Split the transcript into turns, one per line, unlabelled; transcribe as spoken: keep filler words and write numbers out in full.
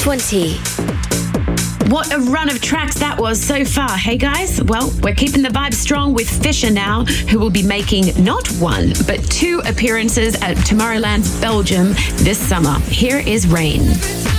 twenty.
What a run of tracks that was so far, hey guys? Well, we're keeping the vibe strong with Fisher now, who will be making not one, but two appearances at Tomorrowland Belgium this summer. Here is Rain.